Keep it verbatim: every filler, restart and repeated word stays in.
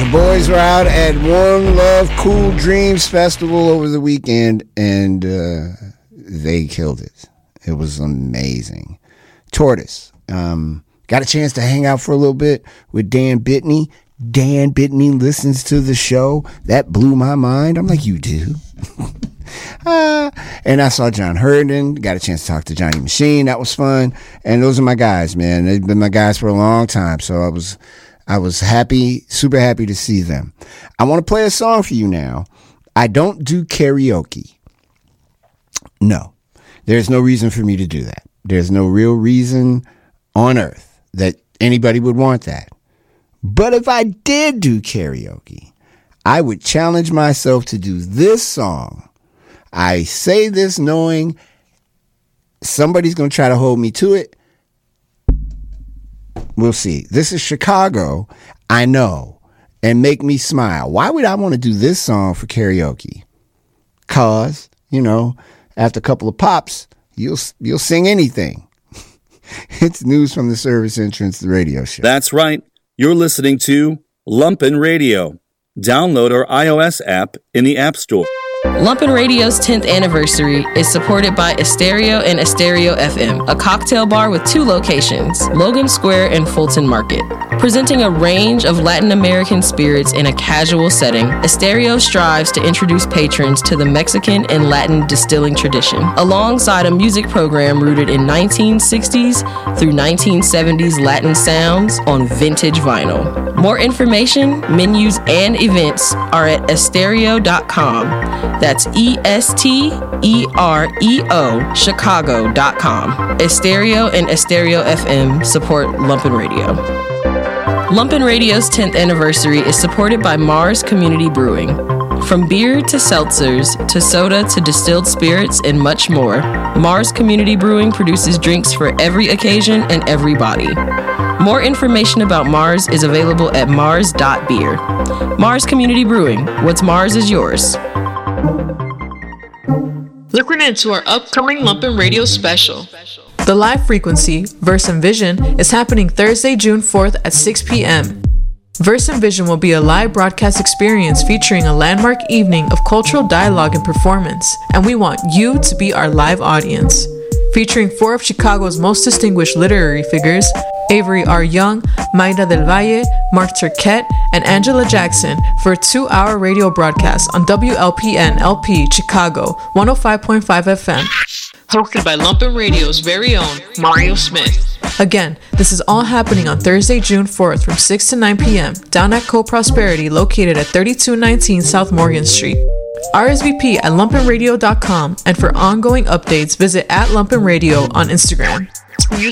The boys were out at One Love Cool Dreams Festival over the weekend, and uh, they killed it. It was amazing. Tortoise. Um, got a chance to hang out for a little bit with Dan Bitney. Dan Bitney listens to the show. That blew my mind. I'm like, you do? uh, and I saw John Herndon. Got a chance to talk to Johnny Machine. That was fun. And those are my guys, man. They've been my guys for a long time. So I was, I was happy, super happy to see them. I want to play a song for you now. I don't do karaoke. No, there's no reason for me to do that. There's no real reason on earth that anybody would want that. But if I did do karaoke, I would challenge myself to do this song. I say this knowing somebody's going to try to hold me to it. We'll see. This is Chicago, I Know, and Make Me Smile. Why would I want to do this song for karaoke? Cause, you know, after a couple of pops, you'll you'll sing anything. It's news from the Service Entrance, the radio show. That's right. You're listening to Lumpin' Radio. Download our iOS app in the App Store. Lumpin' Radio's tenth anniversary is supported by Estereo and Estereo F M, a cocktail bar with two locations, Logan Square and Fulton Market. Presenting a range of Latin American spirits in a casual setting, Estereo strives to introduce patrons to the Mexican and Latin distilling tradition, alongside a music program rooted in nineteen sixties through nineteen seventies Latin sounds on vintage vinyl. More information, menus, and events are at estereo dot com. That's E S T E R E O, Chicago dot com. Estereo and Estereo F M support Lumpin' Radio. Lumpin' Radio's tenth anniversary is supported by Mars Community Brewing. From beer to seltzers, to soda to distilled spirits, and much more, Mars Community Brewing produces drinks for every occasion and every body. More information about Mars is available at mars dot beer. Mars Community Brewing. What's Mars is yours. Looking into our upcoming Lumpin' Radio special. The live frequency, Verse and Vision, is happening Thursday, June fourth at six p.m. Verse and Vision will be a live broadcast experience featuring a landmark evening of cultural dialogue and performance, and we want you to be our live audience. Featuring four of Chicago's most distinguished literary figures, Avery R. Young, Mayra del Valle, Mark Turquette, and Angela Jackson for a two-hour radio broadcast on W L P N L P Chicago one oh five point five F M. Hosted by Lumpin' Radio's very own Mario Smith. Again, this is all happening on Thursday, June fourth from six to nine p.m. down at Co-Prosperity located at thirty-two nineteen South Morgan Street. R S V P at lumpin radio dot com, and for ongoing updates, visit at Lumpin Radio on Instagram.